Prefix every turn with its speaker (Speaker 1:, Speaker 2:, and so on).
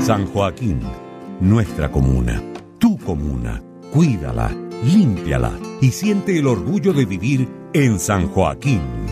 Speaker 1: San Joaquín, nuestra comuna, tu comuna. Cuídala, límpiala y siente el orgullo de vivir en San Joaquín.